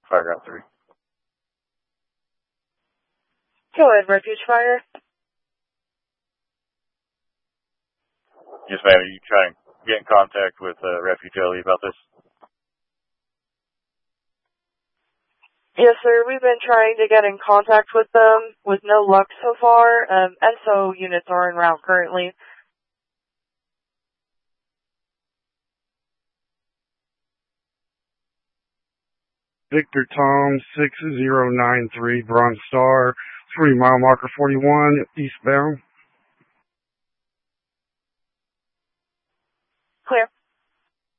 Fire Ground 3. Go ahead, Refuge Fire. Yes, ma'am. Are you trying to get in contact with Refuge LE about this? Yes, sir. We've been trying to get in contact with them with no luck so far. ENSO units are en route currently. Victor Tom 6093 Bronze Star 3 mile marker 41 eastbound. Clear.